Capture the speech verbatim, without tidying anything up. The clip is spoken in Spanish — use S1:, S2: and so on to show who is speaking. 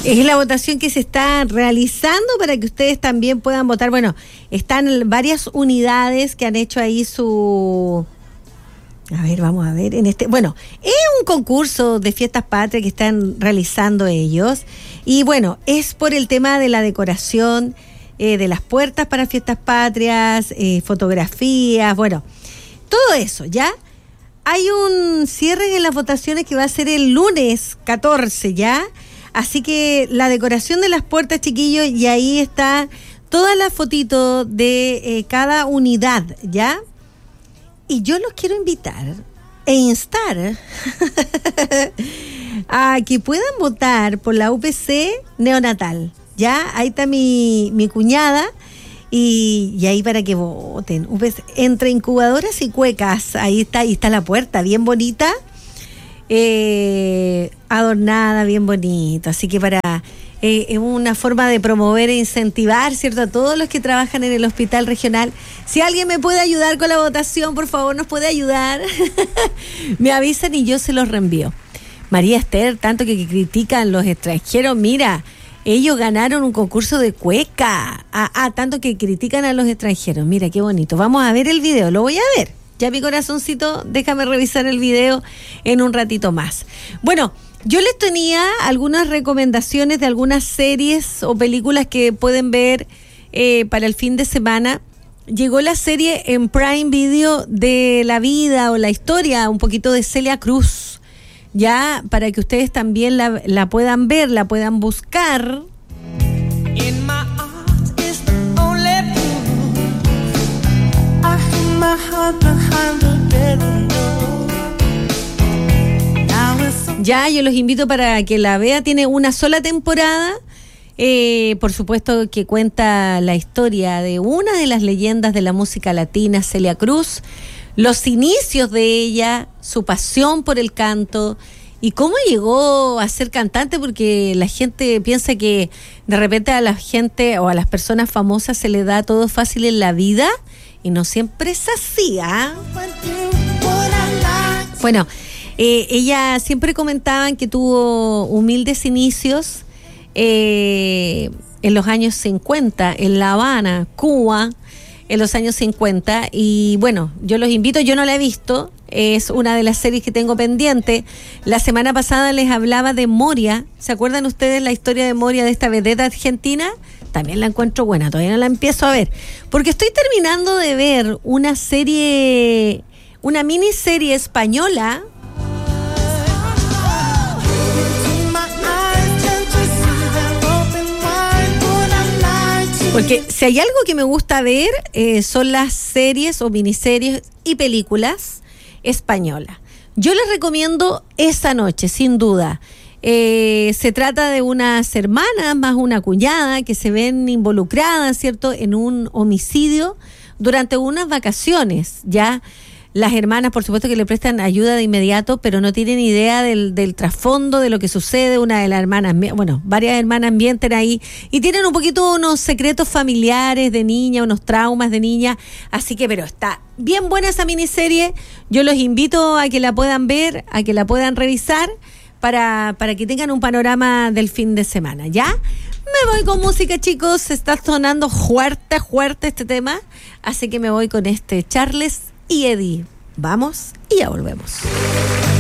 S1: Es la votación que se está realizando para que ustedes también puedan votar. Bueno, están varias unidades que han hecho ahí su... A ver, vamos a ver. en este Bueno, es un concurso de fiestas patrias que están realizando ellos. Y bueno, es por el tema de la decoración eh, de las puertas para fiestas patrias, eh, fotografías, bueno, todo eso, ¿ya? Hay un cierre en las votaciones que va a ser el lunes catorce, ¿ya? Así que la decoración de las puertas, chiquillos, y ahí está todas las fotitos de eh, cada unidad, ¿ya? Y yo los quiero invitar e instar a que puedan votar por la U P C neonatal, ¿ya? Ahí está mi, mi cuñada, y, y ahí para que voten. U P C, entre incubadoras y cuecas, ahí está, ahí está la puerta, bien bonita. Eh, adornada, bien bonito, así que para eh, es una forma de promover e incentivar, ¿cierto?, a todos los que trabajan en el hospital regional. Si alguien me puede ayudar con la votación, por favor, nos puede ayudar. Me avisan y yo se los reenvío. María Esther, tanto que, que critican los extranjeros, mira, ellos ganaron un concurso de cueca. Ah, ah, tanto que critican a los extranjeros, mira qué bonito. Vamos a ver el video, lo voy a ver. Ya, mi corazoncito, déjame revisar el video en un ratito más. Bueno, yo les tenía algunas recomendaciones de algunas series o películas que pueden ver eh, para el fin de semana. Llegó la serie en Prime Video de la vida o la historia, un poquito de Celia Cruz, ya, para que ustedes también la, la puedan ver, la puedan buscar. In my heart is the only blue. I have my heart behind the veil. Ya, yo los invito para que la vea. Tiene una sola temporada. Eh, por supuesto que cuenta la historia de una de las leyendas de la música latina, Celia Cruz, los inicios de ella, su pasión por el canto y cómo llegó a ser cantante, porque la gente piensa que de repente a la gente o a las personas famosas se le da todo fácil en la vida y no siempre es así, ¿ah? Bueno, eh, ella siempre comentaban que tuvo humildes inicios eh, en los años cincuenta, en La Habana, Cuba, en los años cincuenta, y bueno, yo los invito, yo no la he visto, es una de las series que tengo pendiente. La semana pasada les hablaba de Moria, ¿se acuerdan ustedes la historia de Moria, de esta vedette argentina? También la encuentro buena, todavía no la empiezo a ver, porque estoy terminando de ver una serie, una miniserie española, porque si hay algo que me gusta ver eh, son las series o miniseries y películas españolas. Yo les recomiendo Esa Noche, sin duda. Eh, se trata de unas hermanas más una cuñada que se ven involucradas, ¿cierto?, en un homicidio durante unas vacaciones, ya. Las hermanas, por supuesto, que le prestan ayuda de inmediato, pero no tienen idea del, del trasfondo de lo que sucede. Una de las hermanas, bueno, varias hermanas mienten ahí y tienen un poquito unos secretos familiares de niña, unos traumas de niña. Así que, pero está bien buena esa miniserie. Yo los invito a que la puedan ver, a que la puedan revisar para, para que tengan un panorama del fin de semana, ¿ya? Me voy con música, chicos. Está sonando fuerte, fuerte este tema. Así que me voy con este Charles y Eddie. Vamos y ya volvemos.